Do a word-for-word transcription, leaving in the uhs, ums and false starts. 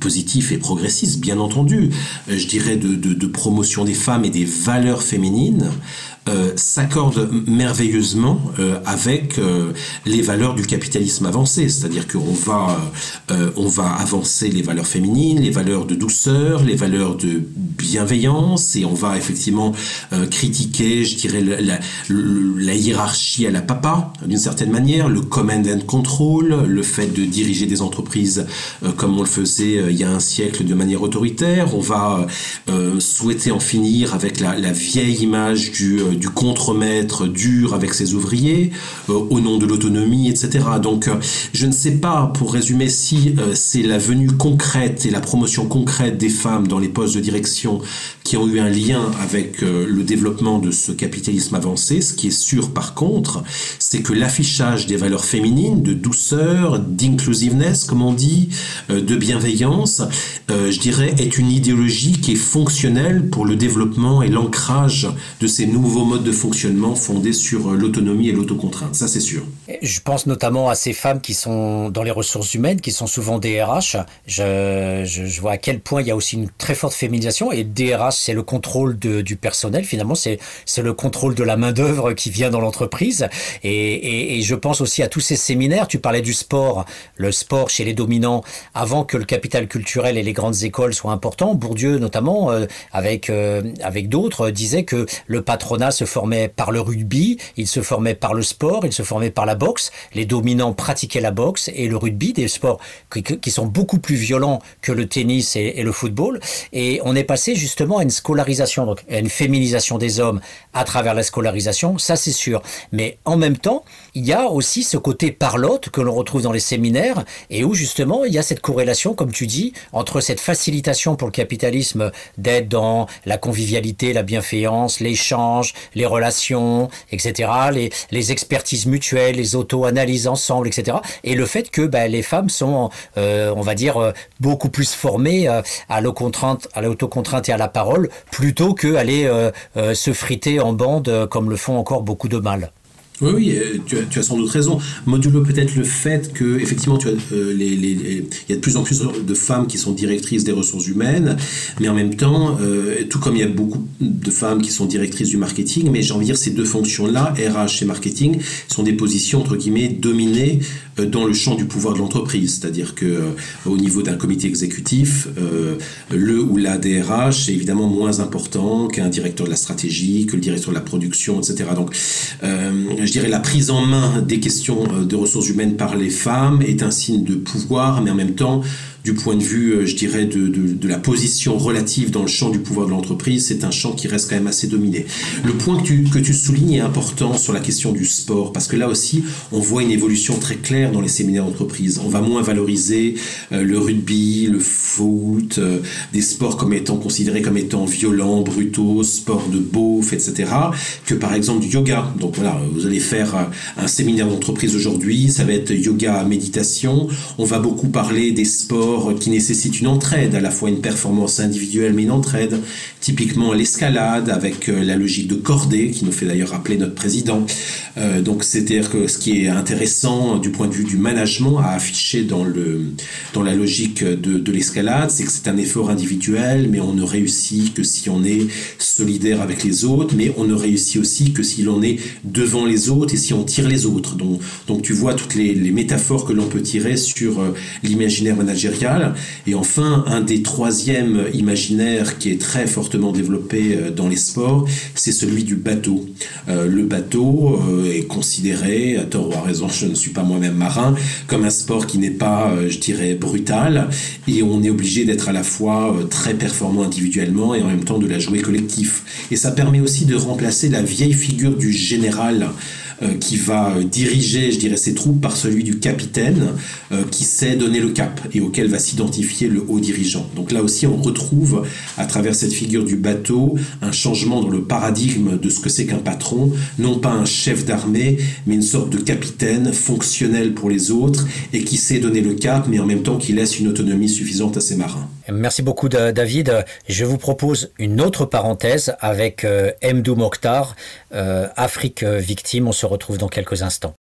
positif et progressiste, bien entendu, euh, je dirais de, de, de promotion des femmes et des valeurs féminines, Euh, s'accorde merveilleusement euh, avec euh, les valeurs du capitalisme avancé, c'est-à-dire qu'on va, euh, on va avancer les valeurs féminines, les valeurs de douceur, les valeurs de bienveillance, et on va effectivement euh, critiquer, je dirais, la, la, la hiérarchie à la papa, d'une certaine manière, le command and control, le fait de diriger des entreprises euh, comme on le faisait euh, il y a un siècle de manière autoritaire. On va euh, souhaiter en finir avec la, la vieille image du euh, du contremaître dur avec ses ouvriers, euh, au nom de l'autonomie, et cetera. Donc, euh, je ne sais pas, pour résumer, si euh, c'est la venue concrète et la promotion concrète des femmes dans les postes de direction qui ont eu un lien avec euh, le développement de ce capitalisme avancé. Ce qui est sûr, par contre, c'est que l'affichage des valeurs féminines, de douceur, d'inclusiveness, comme on dit, euh, de bienveillance, euh, je dirais, est une idéologie qui est fonctionnelle pour le développement et l'ancrage de ces nouveaux modes de fonctionnement fondés sur l'autonomie et l'autocontrainte, ça c'est sûr. Je pense notamment à ces femmes qui sont dans les ressources humaines, qui sont souvent D R H. Je, je, je vois à quel point il y a aussi une très forte féminisation, et D R H, c'est le contrôle de, du personnel, finalement, c'est, c'est le contrôle de la main-d'œuvre qui vient dans l'entreprise. Et, et, et je pense aussi à tous ces séminaires, tu parlais du sport, le sport chez les dominants, avant que le capital culturel et les grandes écoles soient importants. Bourdieu, notamment, euh, avec, euh, avec d'autres, disait que le patronat se formait par le rugby, il se formait par le sport, il se formait par la boxe. Les dominants pratiquaient la boxe et le rugby, des sports qui, qui sont beaucoup plus violents que le tennis et, et le football. Et on est passé justement à une scolarisation, donc à une féminisation des hommes à travers la scolarisation, ça c'est sûr. Mais en même temps, il y a aussi ce côté parlotte que l'on retrouve dans les séminaires, et où justement il y a cette corrélation, comme tu dis, entre cette facilitation pour le capitalisme d'être dans la convivialité, la bienveillance, l'échange, les relations, et cetera, les, les expertises mutuelles, les auto-analyses ensemble, et cetera. Et le fait que ben, les femmes sont, euh, on va dire, euh, beaucoup plus formées euh, à l'autocontrainte, à l'autocontrainte et à la parole, plutôt qu'aller euh, euh, se friter en bande euh, comme le font encore beaucoup de mâles. Oui, oui, tu as, tu as sans doute raison. Modulo peut-être le fait que, effectivement, tu as, euh, les, les, les, il y a de plus en plus de femmes qui sont directrices des ressources humaines, mais en même temps, euh, tout comme il y a beaucoup de femmes qui sont directrices du marketing, mais j'ai envie de dire ces deux fonctions-là, R H et marketing, sont des positions, entre guillemets, dominées euh, dans le champ du pouvoir de l'entreprise. C'est-à-dire que euh, au niveau d'un comité exécutif, euh, le ou la D R H est évidemment moins important qu'un directeur de la stratégie, que le directeur de la production, et cetera. Donc, euh, je dirais la prise en main des questions de ressources humaines par les femmes est un signe de pouvoir, mais en même temps, du point de vue, je dirais, de, de, de la position relative dans le champ du pouvoir de l'entreprise, c'est un champ qui reste quand même assez dominé. Le point que tu, que tu soulignes est important sur la question du sport, parce que là aussi, on voit une évolution très claire dans les séminaires d'entreprise. On va moins valoriser euh, le rugby, le foot, euh, des sports comme étant considérés comme étant violents, brutaux, sports de beauf, et cetera, que par exemple du yoga. Donc voilà, vous allez faire un séminaire d'entreprise aujourd'hui, ça va être yoga, méditation. On va beaucoup parler des sports qui nécessite une entraide, à la fois une performance individuelle mais une entraide, typiquement l'escalade avec la logique de cordée qui nous fait d'ailleurs rappeler notre président. Euh, donc c'est-à-dire que ce qui est intéressant du point de vue du management à afficher dans, le, dans la logique de, de l'escalade, c'est que c'est un effort individuel, mais on ne réussit que si on est solidaire avec les autres, mais on ne réussit aussi que si l'on est devant les autres et si on tire les autres. Donc, donc tu vois toutes les, les métaphores que l'on peut tirer sur euh, l'imaginaire managérial. Et enfin, un des troisièmes imaginaires qui est très fortement développé dans les sports, c'est celui du bateau. Euh, le bateau euh, est considéré, à tort ou à raison, je ne suis pas moi-même marin, comme un sport qui n'est pas, euh, je dirais, brutal, et on est obligé d'être à la fois euh, très performant individuellement et en même temps de la jouer collectif. Et ça permet aussi de remplacer la vieille figure du général euh, qui va diriger, je dirais, ses troupes par celui du capitaine euh, qui sait donner le cap et auquel va s'identifier le haut dirigeant. Donc là aussi, on retrouve à travers cette figure du bateau un changement dans le paradigme de ce que c'est qu'un patron, non pas un chef d'armée, mais une sorte de capitaine fonctionnel pour les autres et qui sait donner le cap, mais en même temps qui laisse une autonomie suffisante à ses marins. Merci beaucoup David. Je vous propose une autre parenthèse avec euh, Mdou Mokhtar, euh, Afrique victime. On se retrouve dans quelques instants.